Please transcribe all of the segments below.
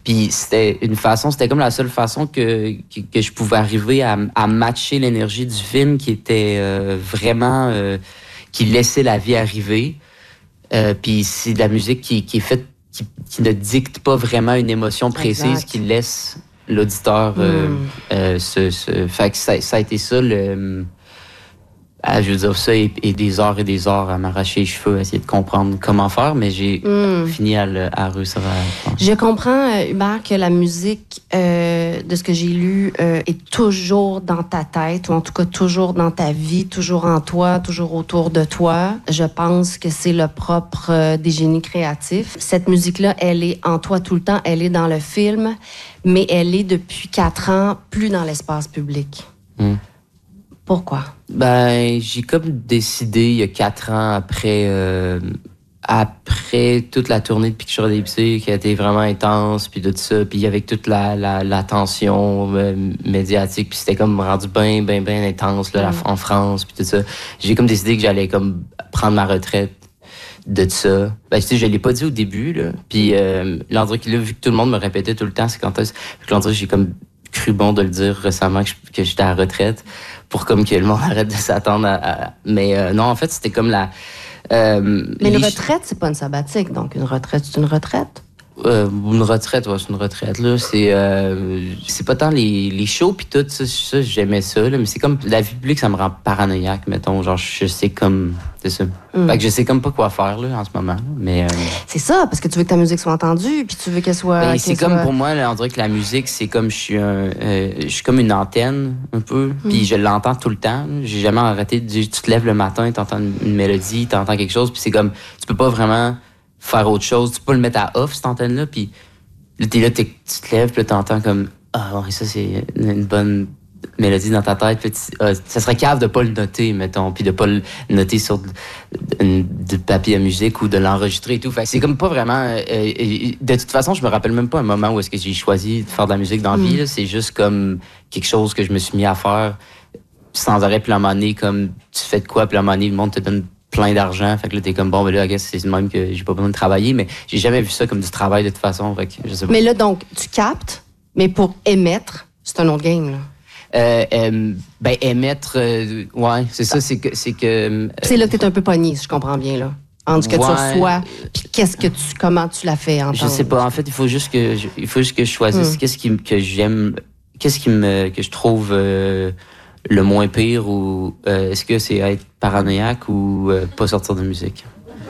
Puis c'était comme la seule façon que je pouvais arriver à matcher l'énergie du film qui était vraiment... qui laissait la vie arriver. Puis c'est de la musique qui est faite, qui ne dicte pas vraiment une émotion précise, exact, qui laisse l'auditeur fait que ça a été ça le... je veux dire, ça et des heures à m'arracher les cheveux, à essayer de comprendre comment faire, mais j'ai fini à réussir à... Je comprends, Hubert, que la musique, de ce que j'ai lu, est toujours dans ta tête, ou en tout cas toujours dans ta vie, toujours en toi, toujours autour de toi. Je pense que c'est le propre des génies créatifs. Cette musique-là, elle est en toi tout le temps, elle est dans le film, mais elle est depuis 4 ans plus dans l'espace public. Pourquoi? Ben, j'ai comme décidé il y a 4 ans après toute la tournée de Picture des Psy qui a été vraiment intense, puis tout ça, puis avec toute la tension médiatique, puis c'était comme rendu bien intense là, en France, puis tout ça. J'ai comme décidé que j'allais comme prendre ma retraite de ça. Ben, tu sais, je l'ai pas dit au début, là. Puis là, on dirait que là, vu que tout le monde me répétait tout le temps, c'est quand est-ce... Là, on dirait que j'ai comme cru bon de le dire récemment que j'étais à la retraite pour comme que le monde arrête de s'attendre à... Mais non, en fait, c'était comme la... mais une retraite, c'est pas une sabbatique. Donc, une retraite, c'est une retraite? Une retraite, ouais, c'est une retraite, là. C'est pas tant les shows pis tout, ça j'aimais ça, là, mais c'est comme... La vie publique, ça me rend paranoïaque, mettons. Genre, je sais comme... C'est ça. Fait que je sais comme pas quoi faire, là, en ce moment, là, mais... C'est ça, parce que tu veux que ta musique soit entendue, puis tu veux qu'elle soit... Ben, c'est comme, pour moi, là, on dirait que la musique, c'est comme... Je suis comme une antenne, un peu, puis je l'entends tout le temps. J'ai jamais arrêté de dire... Tu te lèves le matin, t'entends une mélodie, t'entends quelque chose, puis c'est comme... Tu peux pas vraiment... faire autre chose. Tu peux le mettre à off, cette antenne-là, puis là, tu te lèves, puis là, t'entends comme « Ah, ouais, ça, c'est une bonne mélodie dans ta tête. » Puis ça serait cave de pas le noter, mettons, puis de pas le noter sur du papier à musique ou de l'enregistrer et tout. Fait que c'est comme pas vraiment... de toute façon, je me rappelle même pas un moment où est-ce que j'ai choisi de faire de la musique dans la vie. Là. C'est juste comme quelque chose que je me suis mis à faire sans arrêt, puis à un moment donné, comme tu fais de quoi, puis à un moment donné, le monde te donne plein d'argent, fait que là t'es comme bon, ben là, c'est le même que j'ai pas besoin de travailler, mais j'ai jamais vu ça comme du travail de toute façon, fait que je sais pas. Mais là, donc, tu captes, mais pour émettre, c'est un autre game, là. Ben, émettre, ouais, c'est ça, c'est que... c'est là que t'es un peu pogné, si je comprends bien, là. Entre ce que tu reçois, puis comment tu l'as fait entendre. Je sais pas, en fait, il faut juste que je choisisse que j'aime, que je trouve... le moins pire, ou est-ce que c'est être paranoïaque ou pas sortir de musique?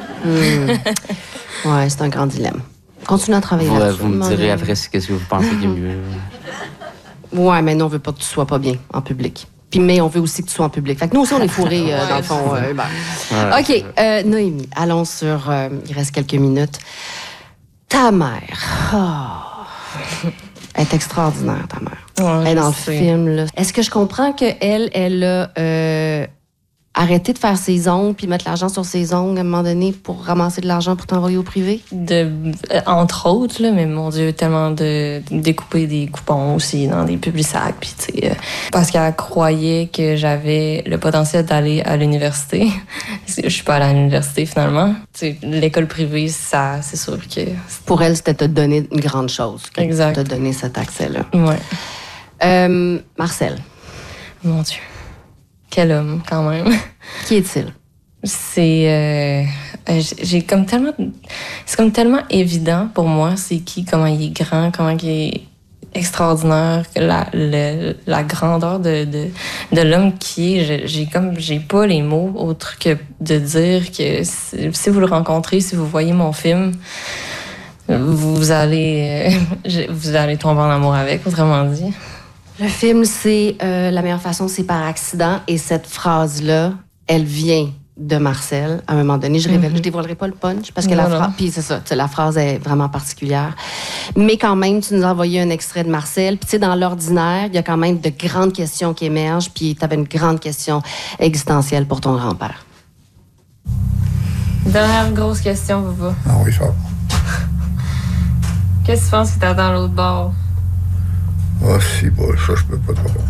Ouais, c'est un grand dilemme. Continue à travailler là-dessus. Vous me direz après ce que vous pensez qui est mieux. Ouais, mais nous, on veut pas que tu sois pas bien en public. Puis, mais on veut aussi que tu sois en public. Fait que nous aussi, on est fourrés, dans le fond. OK, Noémie, allons sur... il reste quelques minutes. Ta mère. Oh. Elle est extraordinaire, ta mère. Ouais, elle est dans le film, là. Est-ce que je comprends qu'elle a arrêté de faire ses ongles puis mettre l'argent sur ses ongles à un moment donné pour ramasser de l'argent pour t'envoyer au privé? Entre autres, là, mais mon Dieu, tellement de découper des coupons aussi dans des Publisac. Puis, tu sais, parce qu'elle croyait que j'avais le potentiel d'aller à l'université. Je suis pas allée à l'université, finalement. Tu sais, l'école privée, ça, c'est sûr que... Pour elle, c'était te donner une grande chose. Exact. Te donner cet accès-là. Ouais. Marcel. Mon Dieu. Quel homme, quand même. Qui est-il? C'est... j'ai comme tellement... C'est comme tellement évident pour moi, c'est qui, comment il est grand, comment il est extraordinaire, la grandeur de l'homme qui est. J'ai pas les mots autres que de dire que si vous le rencontrez, si vous voyez mon film, vous allez tomber en amour avec, autrement dit. Le film, c'est La meilleure façon, c'est par accident. Et cette phrase-là, elle vient de Marcel. À un moment donné, je dévoilerai pas le punch parce que puis c'est ça, la phrase est vraiment particulière. Mais quand même, tu nous as envoyé un extrait de Marcel. Puis tu sais, dans l'ordinaire, il y a quand même de grandes questions qui émergent. Puis tu avais une grande question existentielle pour ton grand-père. Dernière grosse question, papa. Ah oui, ça. Qu'est-ce que tu penses qui t'attend à l'autre bord? Ah, si, bon, ça, je peux pas te répondre.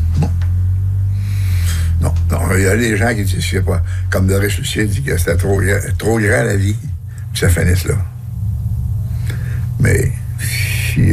Non, il y a des gens qui disent, je sais pas, comme Doris Lucien dit que c'était trop grand la vie, puis ça finisse là. Mais